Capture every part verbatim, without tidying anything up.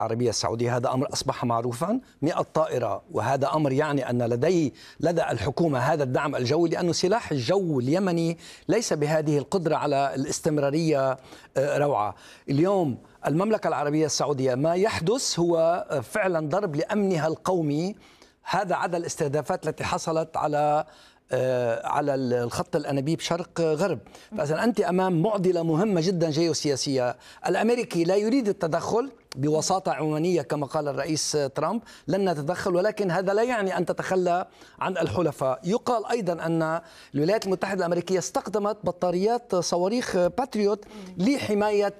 العربية السعودية، هذا أمر أصبح معروفا. مئة طائرة، وهذا أمر يعني أن لدي لدى الحكومة هذا الدعم الجوي، لأن سلاح الجو اليمني ليس بهذه القدرة على الاستمرارية. روعة. اليوم المملكة العربية السعودية ما يحدث هو فعلا ضرب لأمنها القومي، هذا عدا الاستهدافات التي حصلت على على الخط الأنابيب شرق غرب. فإذا أنت أمام معضلة مهمة جدا جيوسياسية. الأمريكي لا يريد التدخل بوساطة عمانية كما قال الرئيس ترامب، لن نتدخل، ولكن هذا لا يعني أن تتخلى عن الحلفاء. يقال أيضا أن الولايات المتحدة الأمريكية استخدمت بطاريات صواريخ باتريوت لحماية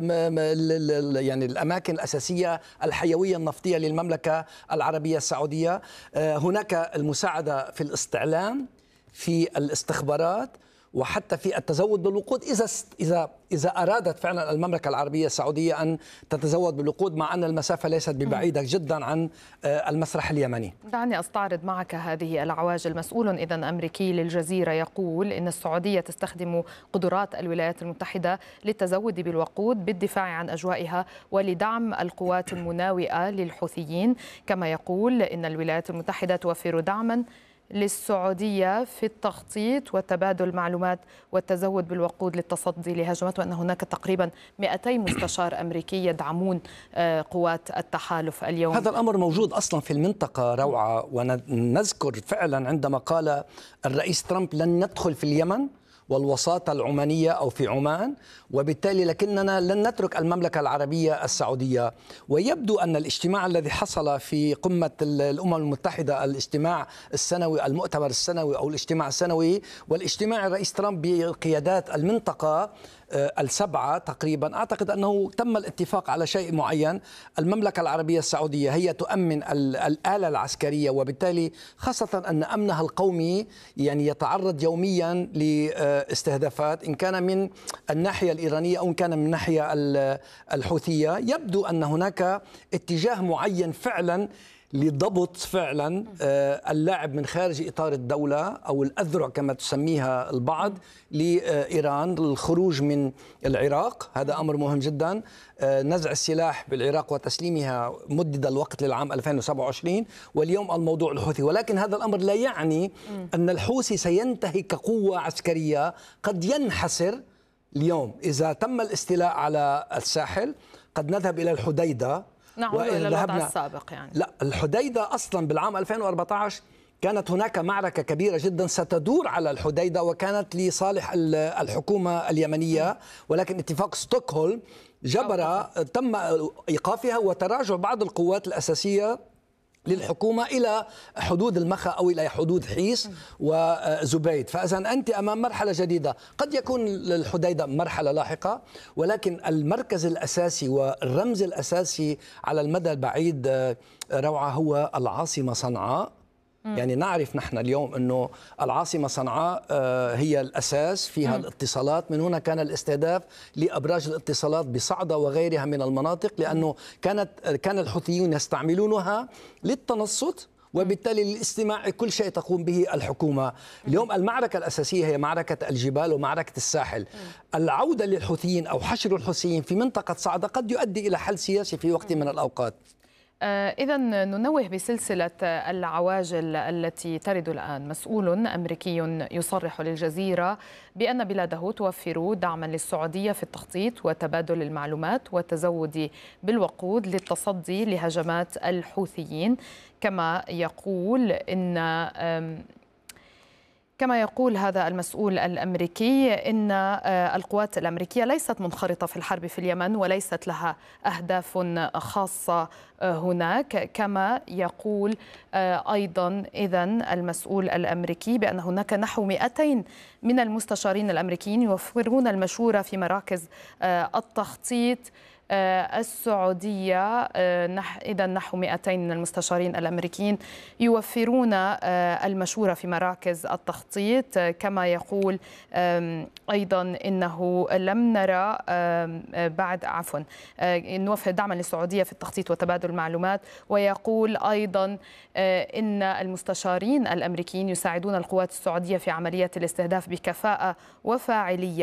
يعني الأماكن الأساسية الحيوية النفطية للمملكة العربية السعودية. هناك المساعدة في الاستعلام، في الاستخبارات، وحتى في التزود بالوقود إذا إذا إذا أرادت فعلا المملكة العربية السعودية أن تتزود بالوقود، مع أن المسافة ليست ببعيدة جدا عن المسرح اليمني. دعني أستعرض معك هذه العواجل. مسؤول إذا أمريكي للجزيرة يقول إن السعودية تستخدم قدرات الولايات المتحدة للتزود بالوقود بالدفاع عن أجوائها ولدعم القوات المناوئة للحوثيين. كما يقول إن الولايات المتحدة توفر دعما للسعودية في التخطيط وتبادل المعلومات والتزود بالوقود للتصدي لهجمات، وأن هناك تقريبا مئتي مستشار أمريكي يدعمون قوات التحالف اليوم. هذا الأمر موجود أصلا في المنطقة. روعة. ونذكر فعلا عندما قال الرئيس ترامب لن ندخل في اليمن والوساطة العمانية أو في عمان، وبالتالي لكننا لن نترك المملكة العربية السعودية. ويبدو أن الاجتماع الذي حصل في قمة الأمم المتحدة، الاجتماع السنوي، المؤتمر السنوي أو الاجتماع السنوي، والاجتماع الرئيس ترامب بقيادات المنطقة السبعة تقريبا، أعتقد أنه تم الاتفاق على شيء معين. المملكة العربية السعودية هي تؤمن الآلة العسكرية، وبالتالي خاصة أن أمنها القومي يعني يتعرض يوميا لاستهدافات، إن كان من الناحية الإيرانية أو إن كان من الناحية الحوثية. يبدو أن هناك اتجاه معين فعلا لضبط فعلا اللعب من خارج إطار الدولة أو الأذرع كما تسميها البعض لإيران، الخروج من العراق. هذا أمر مهم جدا. نزع السلاح بالعراق وتسليمها مدد الوقت للعام ألفين وسبعة وعشرين، واليوم الموضوع الحوثي. ولكن هذا الأمر لا يعني أن الحوثي سينتهي كقوة عسكرية. قد ينحسر اليوم إذا تم الاستيلاء على الساحل. قد نذهب إلى الحديدة، نعود إلى الوضع السابق. يعني لا، الحديدة أصلا بالعام ألفين وأربعة عشر كانت هناك معركة كبيرة جدا ستدور على الحديدة، وكانت لصالح الحكومة اليمنية، ولكن اتفاق ستوكهولم جبر تم إيقافها وتراجع بعض القوات الأساسية للحكومة إلى حدود المخا أو إلى حدود حيس وزبيد. فإذا أنت أمام مرحلة جديدة. قد يكون الحديدة مرحلة لاحقة، ولكن المركز الأساسي والرمز الأساسي على المدى البعيد روعة هو العاصمة صنعاء. يعني نعرف نحن اليوم أنه العاصمة صنعاء هي الأساس، فيها الاتصالات. من هنا كان الاستهداف لأبراج الاتصالات بصعدة وغيرها من المناطق، لأنه كانت كان الحوثيون يستعملونها للتنصت، وبالتالي للاستماع كل شيء تقوم به الحكومة. اليوم المعركة الأساسية هي معركة الجبال ومعركة الساحل. العودة للحوثيين أو حشر الحوثيين في منطقة صعدة قد يؤدي إلى حل سياسي في وقت من الأوقات. إذا ننوه بسلسلة العواجل التي ترد الآن. مسؤول أمريكي يصرح للجزيرة بأن بلاده توفر دعما للسعودية في التخطيط وتبادل المعلومات والتزود بالوقود للتصدي لهجمات الحوثيين. كما يقول إن كما يقول هذا المسؤول الأمريكي إن القوات الأمريكية ليست منخرطة في الحرب في اليمن وليست لها أهداف خاصة هناك. كما يقول أيضا إذن المسؤول الأمريكي بأن هناك نحو مئتين من المستشارين الأمريكيين يوفرون المشورة في مراكز التخطيط السعودية. إذا نحو مئتين من المستشارين الأمريكيين يوفرون المشورة في مراكز التخطيط. كما يقول أيضا إنه لم نرى بعد عفوا نوفر دعما للسعودية في التخطيط وتبادل المعلومات. ويقول أيضا إن المستشارين الأمريكيين يساعدون القوات السعودية في عملية الاستهداف بكفاءة وفاعلية.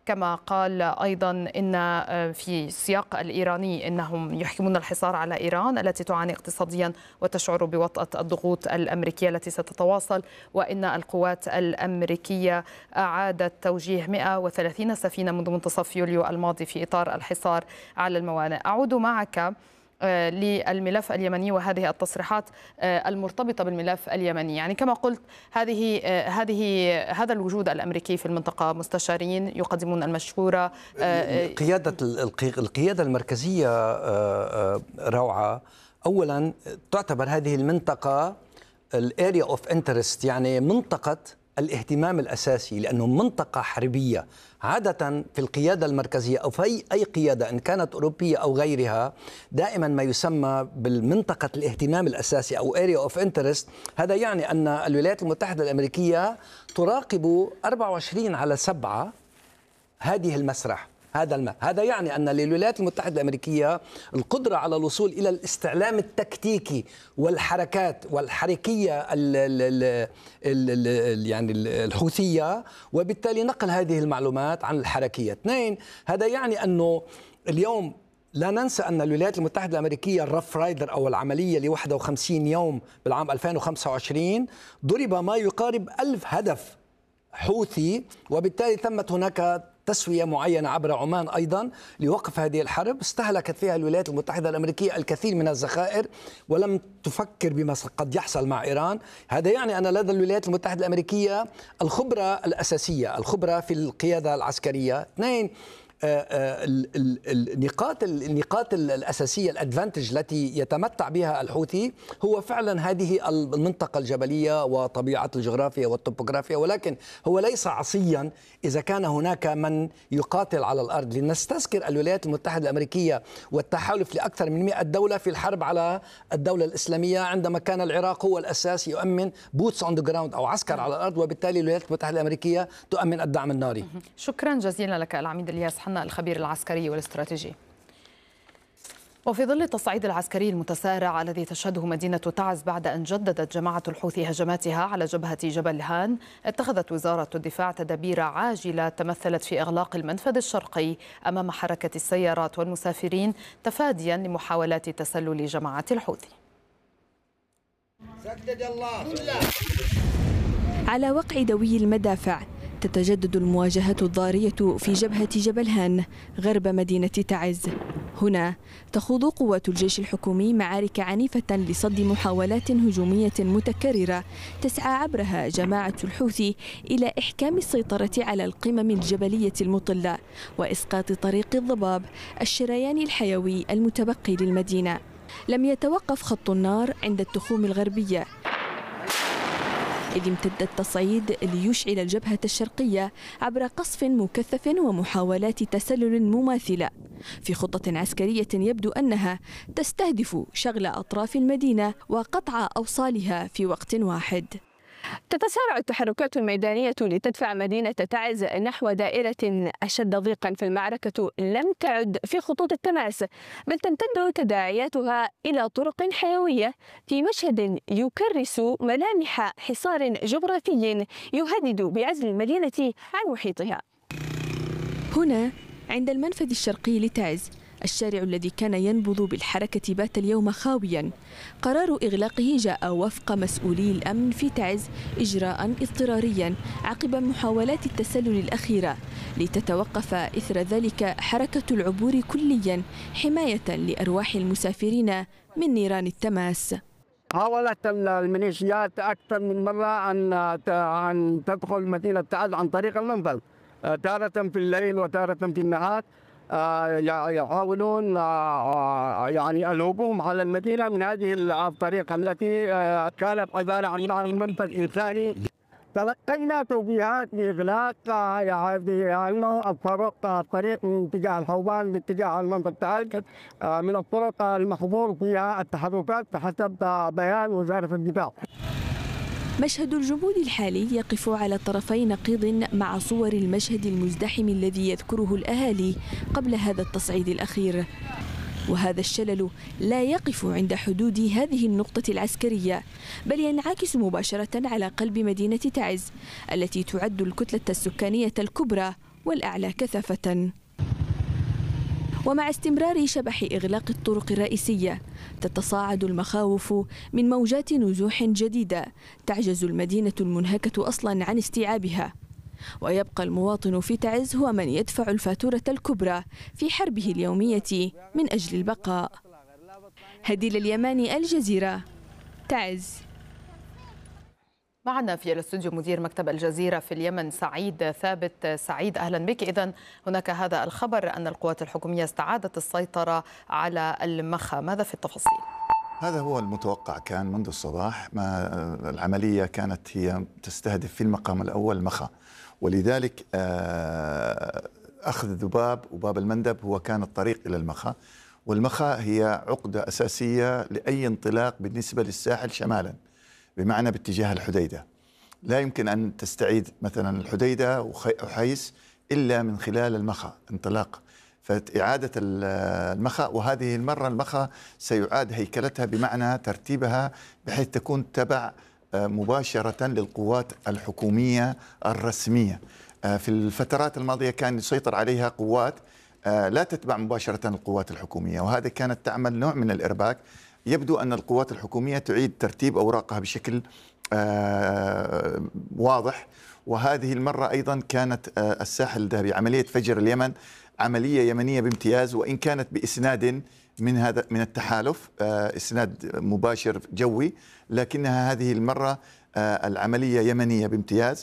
كما قال أيضا إن في السياق الإيراني إنهم يحكمون الحصار على إيران التي تعاني اقتصاديا وتشعر بوطأة الضغوط الأمريكية التي ستتواصل، وإن القوات الأمريكية أعادت توجيه مئة وثلاثين سفينة منذ منتصف يوليو الماضي في إطار الحصار على الموانئ. أعود معك للملف اليمني وهذه التصريحات المرتبطة بالملف اليمني. يعني كما قلت هذه هذه هذا الوجود الأمريكي في المنطقة، مستشارين يقدمون المشورة. قيادة القيادة المركزية روعة، أولا تعتبر هذه المنطقة الاريا اوف انترست، يعني منطقة الاهتمام الأساسي، لأنه منطقة حربية. عادة في القيادة المركزية أو في أي قيادة إن كانت أوروبية أو غيرها دائما ما يسمى بالمنطقة الاهتمام الأساسي أو area of interest. هذا يعني أن الولايات المتحدة الأمريكية تراقب أربعة وعشرين على سبعة هذه المسرح، هذا الماء. هذا يعني أن للولايات المتحدة الأمريكية القدرة على الوصول إلى الاستعلام التكتيكي والحركات والحركية ال ال ال ال يعني الحوثية، وبالتالي نقل هذه المعلومات عن الحركية. اثنين، هذا يعني أنه اليوم لا ننسى أن الولايات المتحدة الأمريكية الرف رايدر أو العملية ل واحد وخمسين يوم بالعام ألفين وخمسة وعشرين ضرب ما يقارب ألف هدف حوثي، وبالتالي تمت هناك تسوية معينة عبر عمان أيضا لوقف هذه الحرب. استهلكت فيها الولايات المتحدة الأمريكية الكثير من الذخائر ولم تفكر بما قد يحصل مع إيران. هذا يعني أن لدى الولايات المتحدة الأمريكية الخبرة الأساسية، الخبرة في القيادة العسكرية. اثنين، النقاط النقاط الأساسية الأدفانتج التي يتمتع بها الحوثي هو فعلا هذه المنطقة الجبلية وطبيعة الجغرافيا والطبوغرافيا، ولكن هو ليس عصيا إذا كان هناك من يقاتل على الأرض. لنستذكر الولايات المتحدة الأمريكية والتحالف لأكثر من مئة دولة في الحرب على الدولة الإسلامية، عندما كان العراق هو الأساس يؤمن بوتس أون ذا جراوند أو عسكر على الأرض، وبالتالي الولايات المتحدة الأمريكية تؤمن الدعم الناري. شكرا جزيلا لك العميد الياس حنا، الخبير العسكري والاستراتيجي. وفي ظل التصعيد العسكري المتسارع الذي تشهده مدينة تعز بعد أن جددت جماعة الحوثي هجماتها على جبهة جبل هان، اتخذت وزارة الدفاع تدابير عاجلة تمثلت في إغلاق المنفذ الشرقي أمام حركة السيارات والمسافرين تفاديا لمحاولات تسلل جماعة الحوثي. على وقع دوي المدافع تتجدد المواجهة الضارية في جبهة جبل هان غرب مدينة تعز. هنا تخوض قوات الجيش الحكومي معارك عنيفة لصد محاولات هجومية متكررة تسعى عبرها جماعة الحوثي إلى إحكام السيطرة على القمم الجبلية المطلة وإسقاط طريق الضباب الشريان الحيوي المتبقي للمدينة. لم يتوقف خط النار عند التخوم الغربية، إذ امتد التصعيد ليشعل الجبهة الشرقية عبر قصف مكثف ومحاولات تسلل مماثلة في خطة عسكرية يبدو أنها تستهدف شغل أطراف المدينة وقطع أوصالها في وقت واحد. تتسارع التحركات الميدانية لتدفع مدينة تعز نحو دائرة أشد ضيقا، فالمعركة لم تعد في خطوط التماس بل تمتد تداعياتها إلى طرق حيوية في مشهد يكرس ملامح حصار جغرافي يهدد بعزل المدينة عن محيطها. هنا عند المنفذ الشرقي لتعز، الشارع الذي كان ينبض بالحركة بات اليوم خاويا. قرار إغلاقه جاء وفق مسؤولي الأمن في تعز إجراء اضطراريا عقب محاولات التسلل الأخيرة، لتتوقف إثر ذلك حركة العبور كليا حماية لأرواح المسافرين من نيران التماس. حاولت الميليشيات أكثر من مرة أن أن تدخل مدينة تعز عن طريق المنفذ، تارة في الليل وتارة في النهار. يحاولون يعني الهجوم على المدينة من هذه الطريقة التي كانت عبارة عن منفذ إنساني. تلقينا توجيهات بإغلاق يعني الطرق الطريق من اتجاه الحوبان باتجاه المنفذ تعز من الطرق المحظور فيها التحركات بحسب بيان وزارة الدفاع. مشهد الجمود الحالي يقف على طرفي نقيض مع صور المشهد المزدحم الذي يذكره الأهالي قبل هذا التصعيد الأخير. وهذا الشلل لا يقف عند حدود هذه النقطة العسكرية، بل ينعكس مباشرة على قلب مدينة تعز التي تعد الكتلة السكانية الكبرى والأعلى كثافة. ومع استمرار شبح إغلاق الطرق الرئيسية تتصاعد المخاوف من موجات نزوح جديدة تعجز المدينة المنهكة أصلا عن استيعابها، ويبقى المواطن في تعز هو من يدفع الفاتورة الكبرى في حربه اليومية من أجل البقاء. هديل اليماني، الجزيرة، تعز. معنا في الاستوديو مدير مكتب الجزيرة في اليمن سعيد ثابت. سعيد، أهلا بك. إذن هناك هذا الخبر أن القوات الحكومية استعادت السيطرة على المخا، ماذا في التفاصيل؟ هذا هو المتوقع، كان منذ الصباح ما العملية كانت هي تستهدف في المقام الأول المخا، ولذلك أخذ ذباب وباب المندب هو كان الطريق إلى المخا، والمخا هي عقدة أساسية لأي انطلاق بالنسبة للساحل شمالا، بمعنى باتجاه الحديدة. لا يمكن أن تستعيد مثلا الحديدة وحيس إلا من خلال المخا انطلاق. فإعادة المخا، وهذه المرة المخا سيعاد هيكلتها بمعنى ترتيبها بحيث تكون تبع مباشرة للقوات الحكومية الرسمية. في الفترات الماضية كان يسيطر عليها قوات لا تتبع مباشرة القوات الحكومية، وهذا كانت تعمل نوع من الإرباك. يبدو أن القوات الحكومية تعيد ترتيب أوراقها بشكل واضح، وهذه المرة أيضا كانت الساحل الذهبي عملية فجر اليمن عملية يمنية بامتياز، وإن كانت بإسناد من هذا من التحالف، إسناد مباشر جوي، لكنها هذه المرة العملية يمنية بامتياز.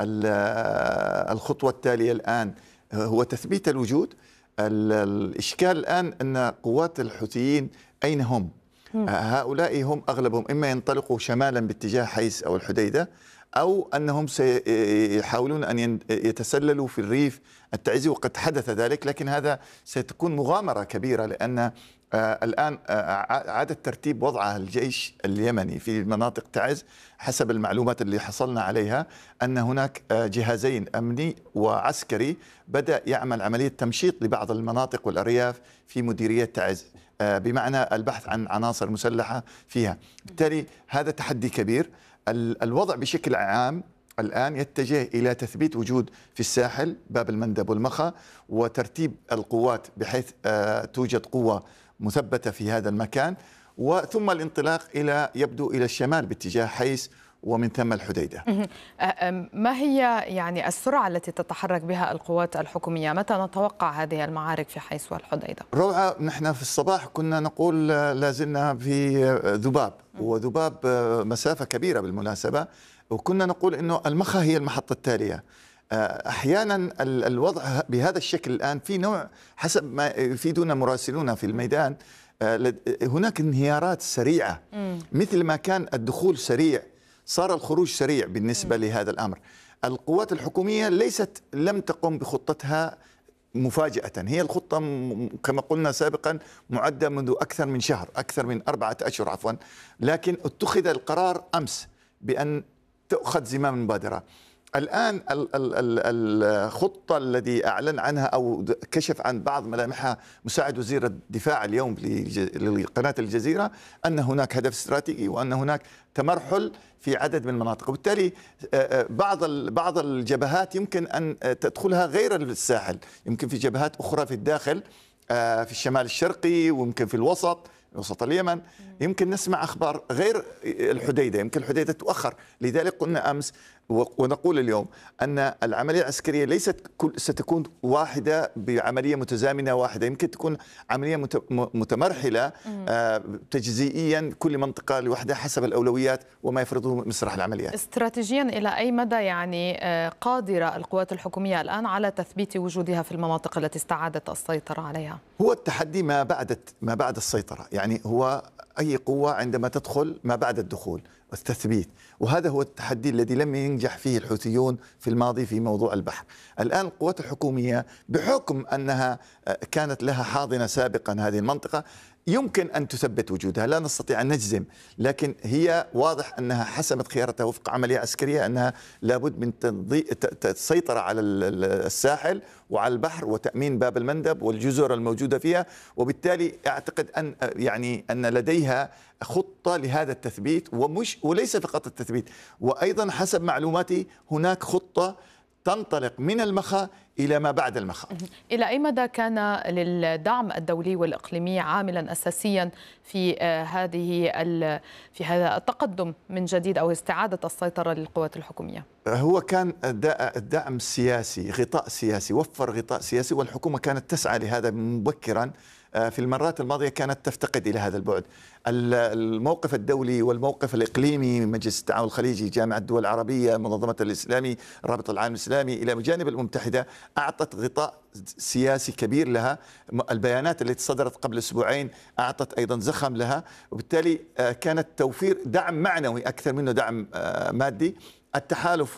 الخطوة التالية الآن هو تثبيت الوجود. الإشكال الآن أن قوات الحوثيين أين هم؟ هؤلاء هم أغلبهم إما ينطلقوا شمالا باتجاه حيس أو الحديدة، أو أنهم سيحاولون أن يتسللوا في الريف التعزي، وقد حدث ذلك، لكن هذا ستكون مغامرة كبيرة، لأن الآن عادة ترتيب وضع الجيش اليمني في مناطق تعز حسب المعلومات اللي حصلنا عليها أن هناك جهازين أمني وعسكري بدأ يعمل عملية تمشيط لبعض المناطق والأرياف في مديرية تعز، بمعنى البحث عن عناصر مسلحة فيها. بالتالي هذا تحدي كبير. الوضع بشكل عام الآن يتجه إلى تثبيت وجود في الساحل باب المندب والمخا، وترتيب القوات بحيث توجد قوة مثبتة في هذا المكان، وثم الانطلاق إلى يبدو إلى الشمال باتجاه حيس ومن ثم الحديدة. ما هي يعني السرعة التي تتحرك بها القوات الحكومية؟ متى نتوقع هذه المعارك في حيس والحديدة؟ روعة، نحن في الصباح كنا نقول لازلنا في ذباب، وذباب مسافة كبيرة بالمناسبة، وكنا نقول إنه المخا هي المحطة التالية. أحيانا الوضع بهذا الشكل الآن في نوع حسب ما يفيدنا مراسلون في الميدان، هناك انهيارات سريعة مثل ما كان الدخول سريع صار الخروج سريع بالنسبة لهذا الأمر. القوات الحكومية ليست لم تقم بخطتها مفاجأة، هي الخطة كما قلنا سابقا معدة منذ أكثر من شهر، أكثر من أربعة أشهر عفوا، لكن اتخذ القرار أمس بأن تأخذ زمام المبادرة. الآن الخطة الذي أعلن عنها أو كشف عن بعض ملامحها مساعد وزير الدفاع اليوم لقناة الجزيرة أن هناك هدف استراتيجي وأن هناك تمرحل في عدد من المناطق، وبالتالي بعض بعض الجبهات يمكن أن تدخلها غير الساحل، يمكن في جبهات أخرى في الداخل في الشمال الشرقي، ويمكن في الوسط وسط اليمن، يمكن نسمع أخبار غير الحديدة، يمكن الحديدة تؤخر. لذلك قلنا أمس ونقول اليوم أن العملية العسكرية ليست ستكون واحدة بعملية متزامنة واحدة، يمكن تكون عملية متمرحلة تجزئيا، كل منطقة لوحدها حسب الأولويات وما يفرضه مسرح العمليات. استراتيجيا إلى أي مدى يعني قادرة القوات الحكومية الآن على تثبيت وجودها في المناطق التي استعادت السيطرة عليها؟ هو التحدي ما بعد ما بعد السيطرة، يعني هو أي قوة عندما تدخل ما بعد الدخول والتثبيت، وهذا هو التحدي الذي لم ينجح فيه الحوثيون في الماضي في موضوع البحر. الآن القوات الحكومية بحكم أنها كانت لها حاضنة سابقا هذه المنطقة يمكن أن تثبت وجودها، لا نستطيع أن نجزم، لكن هي واضح أنها حسمت خيارتها وفق عملية عسكرية أنها لابد من السيطرة على الساحل وعلى البحر وتأمين باب المندب والجزر الموجودة فيها، وبالتالي أعتقد أن يعني أن لديها خطة لهذا التثبيت، ومش وليس فقط التثبيت، وأيضا حسب معلوماتي هناك خطة تنطلق من المخا إلى ما بعد المخا. إلى أي مدى كان للدعم الدولي والإقليمي عاملا أساسيا في هذه في هذا التقدم من جديد أو استعادة السيطرة للقوات الحكومية؟ هو كان الدعم السياسي، غطاء سياسي، وفر غطاء سياسي، والحكومة كانت تسعى لهذا مبكرا. في المرات الماضية كانت تفتقد إلى هذا البعد. الموقف الدولي والموقف الإقليمي من مجلس التعاون الخليجي، جامعة الدول العربية، منظمة الإسلامي، رابط العالم الإسلامي، إلى جانب الأمم المتحدة، أعطت غطاء سياسي كبير لها. البيانات التي صدرت قبل أسبوعين أعطت أيضا زخم لها، وبالتالي كانت توفير دعم معنوي أكثر منه دعم مادي. التحالف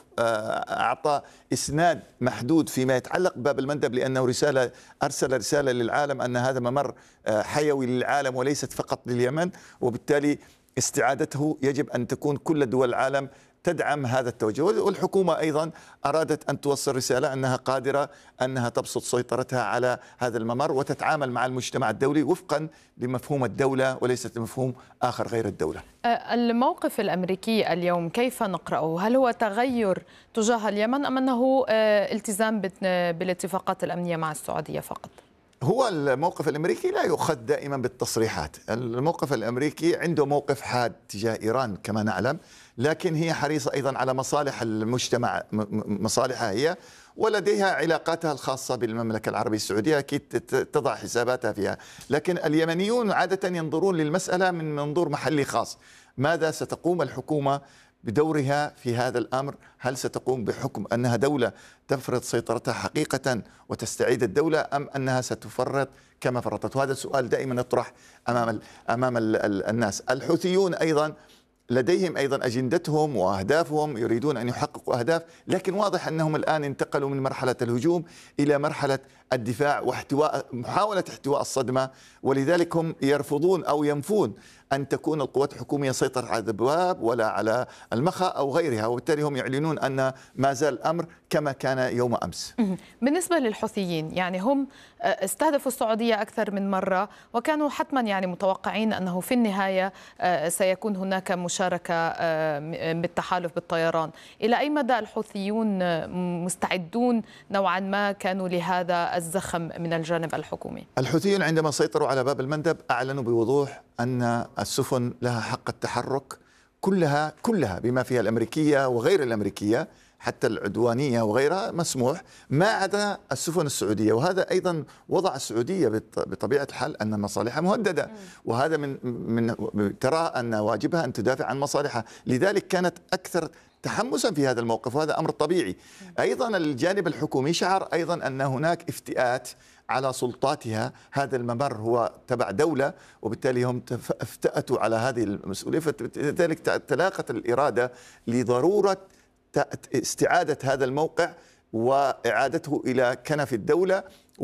أعطى إسناد محدود فيما يتعلق بباب المندب، لأنه رسالة أرسل رسالة للعالم أن هذا ممر حيوي للعالم وليست فقط لليمن، وبالتالي استعادته يجب أن تكون كل دول العالم تدعم هذا التوجه. والحكومة أيضا أرادت أن توصل رسالة أنها قادرة أنها تبسط سيطرتها على هذا الممر وتتعامل مع المجتمع الدولي وفقا لمفهوم الدولة وليست لمفهوم آخر غير الدولة. الموقف الأمريكي اليوم كيف نقرأه؟ هل هو تغير تجاه اليمن أم أنه التزام بالاتفاقات الأمنية مع السعودية فقط؟ هو الموقف الأمريكي لا يؤخذ دائما بالتصريحات. الموقف الأمريكي عنده موقف حاد تجاه إيران كما نعلم، لكن هي حريصة أيضا على مصالح المجتمع، مصالحها هي، ولديها علاقاتها الخاصة بالمملكة العربية السعودية أكيد تضع حساباتها فيها. لكن اليمنيون عادة ينظرون للمسألة من منظور محلي خاص. ماذا ستقوم الحكومة بدورها في هذا الأمر؟ هل ستقوم بحكم أنها دولة تفرض سيطرتها حقيقة وتستعيد الدولة، أم أنها ستفرط كما فرطت؟ وهذا السؤال دائما يطرح أمام أمام الناس. الحوثيون أيضا لديهم أيضا أجندتهم وأهدافهم، يريدون أن يحققوا أهداف، لكن واضح أنهم الآن انتقلوا من مرحلة الهجوم إلى مرحلة الدفاع واحتواء، محاولة احتواء الصدمة، ولذلك هم يرفضون أو ينفون أن تكون القوات الحكومية سيطرة على الأبواب ولا على المخا أو غيرها، وبالتالي هم يعلنون أن ما زال الأمر كما كان يوم أمس. بالنسبة للحوثيين، يعني هم استهدفوا السعودية أكثر من مرة، وكانوا حتما يعني متوقعين أنه في النهاية سيكون هناك مشاركة بالتحالف بالطيران. إلى أي مدى الحوثيون مستعدون نوعا ما كانوا لهذا الزخم من الجانب الحكومي؟ الحوثيون عندما سيطروا على باب المندب أعلنوا بوضوح أن السفن لها حق التحرك كلها كلها بما فيها الأمريكية وغير الأمريكية، حتى العدوانية وغيرها مسموح، ما عدا السفن السعودية. وهذا أيضا وضع السعودية بطبيعة الحال أن مصالحها مهددة، وهذا من من ترى أن واجبها أن تدافع عن مصالحها، لذلك كانت أكثر تحمسا في هذا الموقف، وهذا أمر طبيعي. أيضا الجانب الحكومي شعر أيضا أن هناك افتئات على سلطاتها، هذا الممر هو تبع دولة، وبالتالي هم افتأتوا على هذه المسؤولية، فلذلك تلاقت الإرادة لضرورة استعادة هذا الموقع وإعادته إلى كنف الدولة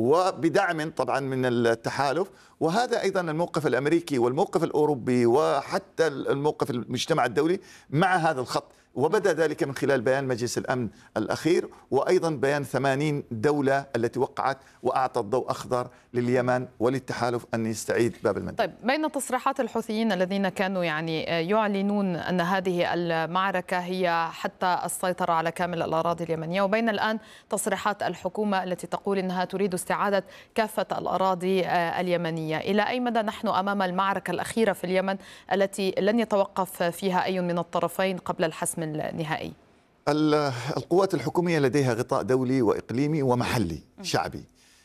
وبدعم طبعا من التحالف. وهذا أيضا الموقف الأمريكي والموقف الأوروبي وحتى الموقف المجتمع الدولي مع هذا الخط، وبدأ ذلك من خلال بيان مجلس الأمن الأخير، وأيضا بيان ثمانين دولة التي وقعت وأعطت ضوء أخضر لليمن وللتحالف أن يستعيد باب المندب. طيب، بين تصريحات الحوثيين الذين كانوا يعني يعلنون أن هذه المعركة هي حتى السيطرة على كامل الأراضي اليمنية، وبين الآن تصريحات الحكومة التي تقول أنها تريد استعادة كافة الأراضي اليمنية، إلى أي مدى نحن أمام المعركة الأخيرة في اليمن التي لن يتوقف فيها أي من الطرفين قبل الحسم النهائي؟ القوات الحكومية لديها غطاء دولي وإقليمي ومحلي شعبي،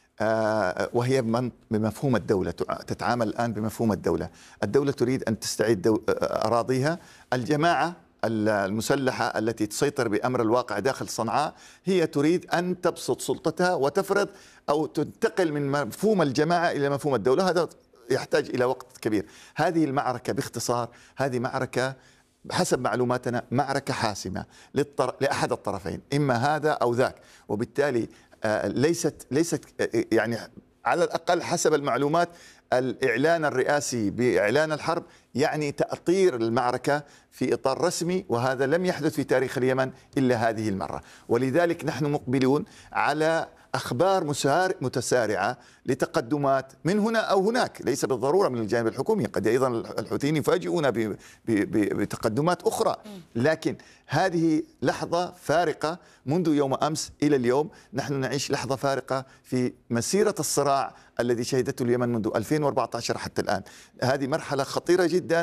وهي بمفهوم الدولة، تتعامل الآن بمفهوم الدولة. الدولة تريد أن تستعيد أراضيها. الجماعة المسلحة التي تسيطر بأمر الواقع داخل صنعاء هي تريد أن تبسط سلطتها وتفرض أو تنتقل من مفهوم الجماعة إلى مفهوم الدولة. هذا يحتاج إلى وقت كبير. هذه المعركة باختصار، هذه معركة حسب معلوماتنا معركة حاسمة لأحد الطرفين، إما هذا أو ذاك، وبالتالي ليست ليست يعني على الأقل حسب المعلومات الإعلان الرئاسي بإعلان الحرب يعني تأطير المعركة في إطار رسمي، وهذا لم يحدث في تاريخ اليمن إلا هذه المرة. ولذلك نحن مقبلون على أخبار متسارعة لتقدمات من هنا أو هناك، ليس بالضرورة من الجانب الحكومي، قد أيضا الحوثيين يفاجئون بتقدمات أخرى، لكن هذه لحظة فارقة منذ يوم أمس إلى اليوم. نحن نعيش لحظة فارقة في مسيرة الصراع الذي شهدته اليمن منذ ألفين وأربعة عشر حتى الآن. هذه مرحلة خطيرة جدا.